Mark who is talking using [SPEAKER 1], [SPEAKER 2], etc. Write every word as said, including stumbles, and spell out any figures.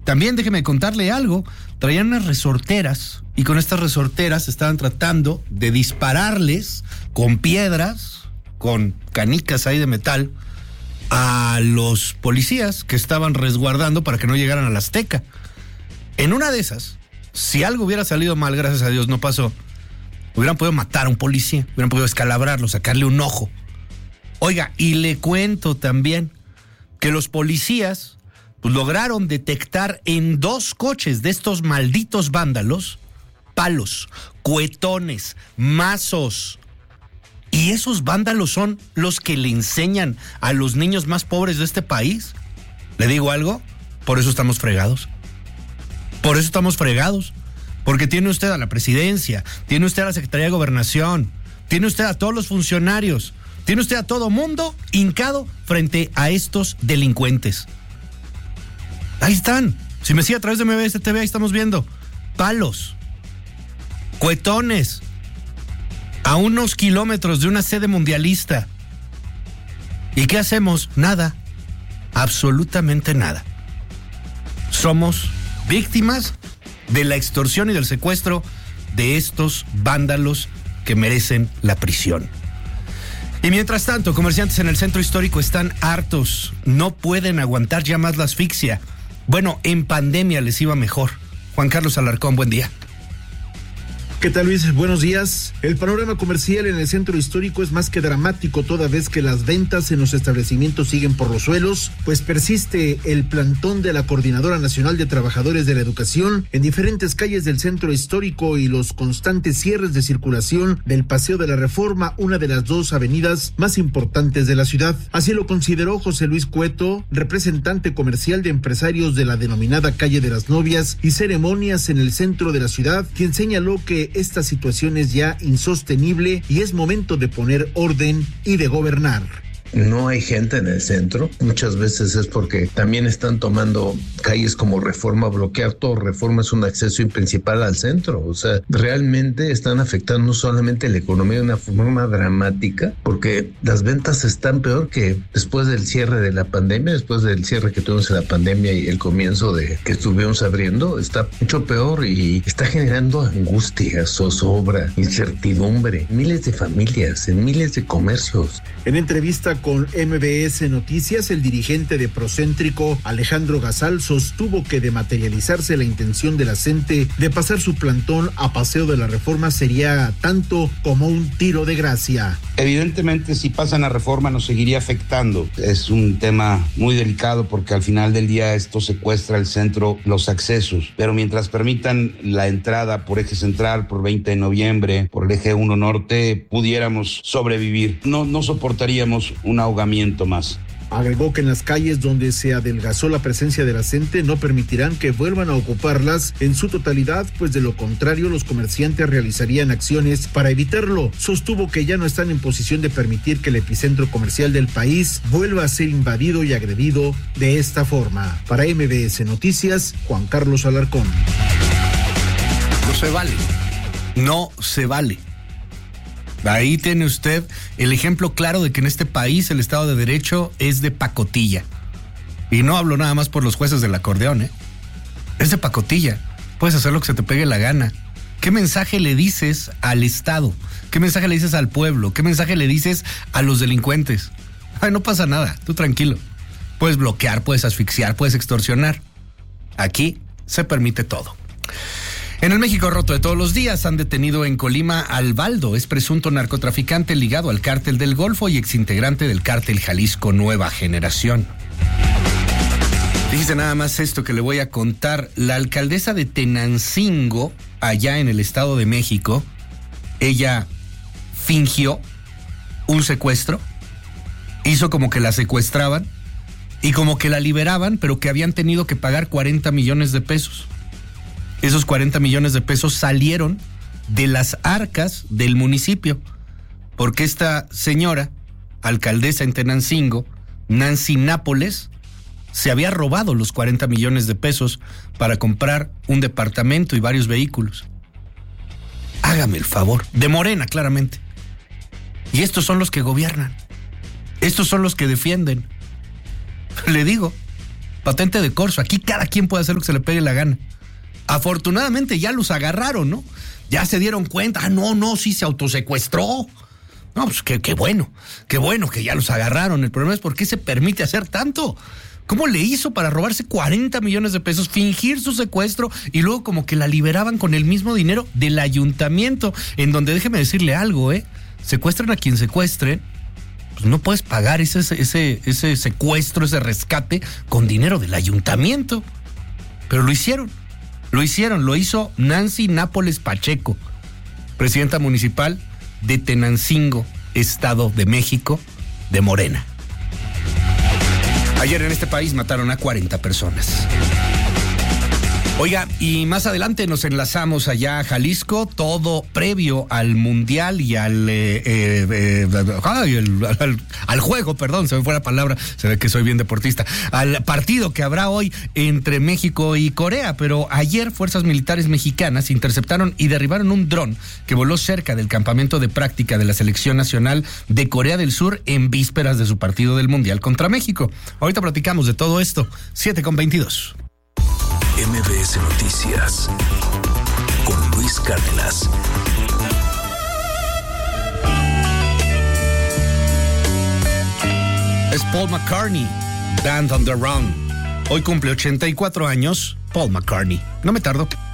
[SPEAKER 1] También déjeme contarle algo, traían unas resorteras y con estas resorteras estaban tratando de dispararles con piedras, con canicas ahí de metal, a los policías que estaban resguardando para que no llegaran a la Azteca. En una de esas, si algo hubiera salido mal, gracias a Dios no pasó, hubieran podido matar a un policía, hubieran podido escalabrarlo, sacarle un ojo. Oiga, y le cuento también que los policías pues, lograron detectar en dos coches de estos malditos vándalos palos, cuetones, mazos. ¿Y esos vándalos son los que le enseñan a los niños más pobres de este país? ¿Le digo algo? Por eso estamos fregados. Por eso estamos fregados. Porque tiene usted a la presidencia, tiene usted a la Secretaría de Gobernación, tiene usted a todos los funcionarios, tiene usted a todo mundo hincado frente a estos delincuentes. Ahí están. Si me sigue a través de M B S T V, ahí estamos viendo. Palos, cuetones, a unos kilómetros de una sede mundialista. ¿Y qué hacemos? Nada. Absolutamente nada. Somos víctimas de la extorsión y del secuestro de estos vándalos que merecen la prisión. Y mientras tanto, comerciantes en el centro histórico están hartos. No pueden aguantar ya más la asfixia. Bueno, en pandemia les iba mejor. Juan Carlos Alarcón, buen día.
[SPEAKER 2] ¿Qué tal, Luis? Buenos días. El panorama comercial en el centro histórico es más que dramático toda vez que las ventas en los establecimientos siguen por los suelos, pues persiste el plantón de la Coordinadora Nacional de Trabajadores de la Educación en diferentes calles del centro histórico y los constantes cierres de circulación del Paseo de la Reforma, una de las dos avenidas más importantes de la ciudad. Así lo consideró José Luis Cueto, representante comercial de empresarios de la denominada Calle de las Novias y Ceremonias en el centro de la ciudad, quien señaló que esta situación es ya insostenible y es momento de poner orden y de gobernar.
[SPEAKER 3] No hay gente en el centro, muchas veces es porque también están tomando calles como Reforma, bloquear todo Reforma es un acceso principal al centro, o sea, realmente están afectando no solamente la economía de una forma dramática, porque las ventas están peor que después del cierre de la pandemia, después del cierre que tuvimos en la pandemia y el comienzo de que estuvimos abriendo, está mucho peor y está generando angustia, zozobra, incertidumbre, miles de familias, en miles de comercios.
[SPEAKER 2] En entrevista con M B S Noticias, el dirigente de Procéntrico, Alejandro Gazal, sostuvo que de materializarse la intención de la CENTE de pasar su plantón a Paseo de la Reforma sería tanto como un tiro de gracia.
[SPEAKER 4] Evidentemente, si pasan a Reforma nos seguiría afectando. Es un tema muy delicado porque al final del día esto secuestra el centro, los accesos. Pero mientras permitan la entrada por eje central, por veinte de noviembre, por el eje uno norte, pudiéramos sobrevivir. No, no soportaríamos un ahogamiento más.
[SPEAKER 2] Agregó que en las calles donde se adelgazó la presencia de la CENTE no permitirán que vuelvan a ocuparlas en su totalidad, pues de lo contrario los comerciantes realizarían acciones para evitarlo. Sostuvo que ya no están en posición de permitir que el epicentro comercial del país vuelva a ser invadido y agredido de esta forma. Para M B S Noticias, Juan Carlos Alarcón.
[SPEAKER 1] No se vale. No se vale. Ahí tiene usted el ejemplo claro de que en este país el Estado de Derecho es de pacotilla. Y no hablo nada más por los jueces del acordeón, ¿eh? Es de pacotilla. Puedes hacer lo que se te pegue la gana. ¿Qué mensaje le dices al Estado? ¿Qué mensaje le dices al pueblo? ¿Qué mensaje le dices a los delincuentes? Ay, no pasa nada, tú tranquilo. Puedes bloquear, puedes asfixiar, puedes extorsionar. Aquí se permite todo. En el México roto de todos los días han detenido en Colima al Baldo, es presunto narcotraficante ligado al cártel del Golfo y exintegrante del cártel Jalisco Nueva Generación. Fíjese nada más esto que le voy a contar. La alcaldesa de Tenancingo, allá en el Estado de México, ella fingió un secuestro, hizo como que la secuestraban y como que la liberaban, pero que habían tenido que pagar cuarenta millones de pesos. Esos cuarenta millones de pesos salieron de las arcas del municipio, porque esta señora, alcaldesa en Tenancingo, Nancy Nápoles, se había robado los cuarenta millones de pesos para comprar un departamento y varios vehículos. Hágame el favor, de Morena, claramente. Y estos son los que gobiernan, estos son los que defienden. Le digo, patente de corso. Aquí cada quien puede hacer lo que se le pegue la gana. Afortunadamente ya los agarraron, ¿no? Ya se dieron cuenta. Ah, no, no, sí se autosecuestró. No, pues qué, qué bueno, qué bueno que ya los agarraron. El problema es por qué se permite hacer tanto. ¿Cómo le hizo para robarse cuarenta millones de pesos, fingir su secuestro y luego como que la liberaban con el mismo dinero del ayuntamiento? En donde, déjeme decirle algo, ¿eh? Secuestran a quien secuestren, pues no puedes pagar ese, ese, ese secuestro, ese rescate con dinero del ayuntamiento. Pero lo hicieron, lo hicieron, lo hizo Nancy Nápoles Pacheco, presidenta municipal de Tenancingo, Estado de México, de Morena. Ayer en este país mataron a cuarenta personas. Oiga, y más adelante nos enlazamos allá a Jalisco, todo previo al Mundial y al, eh, eh, eh, ay, el, al, al juego, perdón, se me fue la palabra, se ve que soy bien deportista, al partido que habrá hoy entre México y Corea. Pero ayer fuerzas militares mexicanas interceptaron y derribaron un dron que voló cerca del campamento de práctica de la selección nacional de Corea del Sur en vísperas de su partido del Mundial contra México. Ahorita platicamos de todo esto, siete con veintidós.
[SPEAKER 5] M B S Noticias con Luis Cárdenas.
[SPEAKER 1] Es Paul McCartney, Band on the Run. Hoy cumple ochenta y cuatro años Paul McCartney. No me tardo.